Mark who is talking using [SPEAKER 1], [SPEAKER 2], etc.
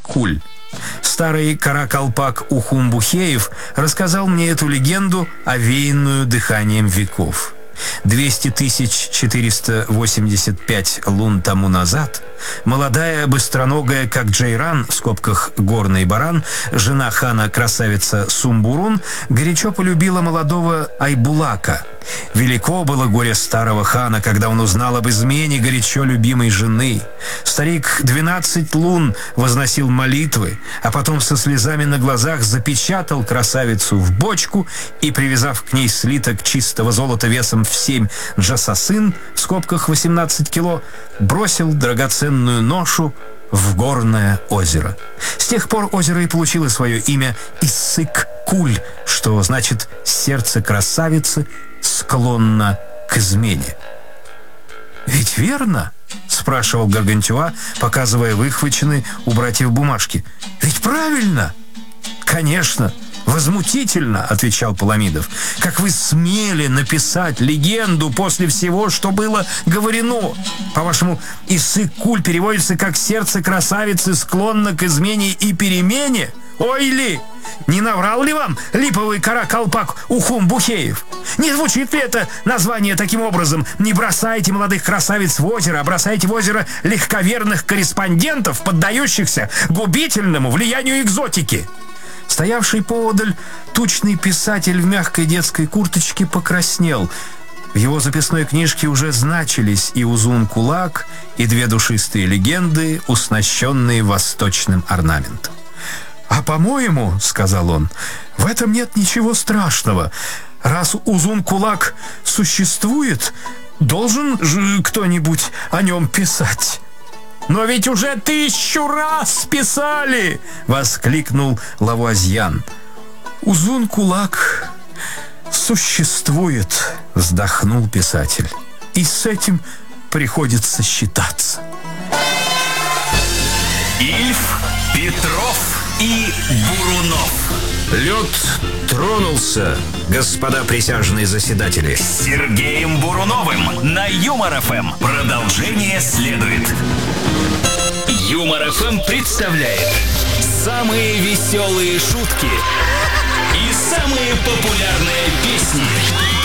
[SPEAKER 1] Исsyк-Куль. Старый каракалпак Ухумбухеев рассказал мне эту легенду, овеянную дыханием веков. 200 485 лун тому назад молодая, быстроногая, как Джейран, в скобках горный баран, жена хана красавица Сумбурун, горячо полюбила молодого Айбулака. Велико было горе старого хана, когда он узнал об измене горячо любимой жены. Старик 12 лун возносил молитвы, а потом со слезами на глазах запечатал красавицу в бочку и, привязав к ней слиток чистого золота весом в 7 джасасин, в скобках 18 кило, бросил драгоценную ношу в горное озеро. С тех пор озеро и получило свое имя Исsyк-Куль, что значит «сердце красавицы склонно к измене». «Ведь верно?» — спрашивал Гаргантюа, показывая выхваченные у братьев бумажки. «Ведь правильно?» «Конечно! Возмутительно!» — отвечал Паламидов. «Как вы смели написать легенду после всего, что было говорено? По-вашему, Исsyк-Куль переводится как «сердце красавицы склонно к измене и перемене»? Ой ли! Не наврал ли вам липовый каракалпак Ухумбухеев? Не звучит ли это название таким образом? Не бросайте молодых красавиц в озеро, а бросайте в озеро легковерных корреспондентов, поддающихся губительному влиянию экзотики». Стоявший поодаль тучный писатель в мягкой детской курточке покраснел. В его записной книжке уже значились и Узун-Кулак, и две душистые легенды, уснащенные восточным орнаментом. «А по-моему, — сказал он, — в этом нет ничего страшного. Раз Узун-Кулак существует, должен же кто-нибудь о нем писать». «Но ведь уже 1000 раз писали!» — воскликнул Лавуазьян. «Узун-Кулак существует», — вздохнул писатель. «И с этим приходится считаться».
[SPEAKER 2] Ильф, Петров и Бурунов.
[SPEAKER 1] Лед тронулся, господа присяжные заседатели.
[SPEAKER 2] С Сергеем Буруновым на Юмор-ФМ. Продолжение следует. Юмор-ФМ представляет самые веселые шутки и самые популярные песни.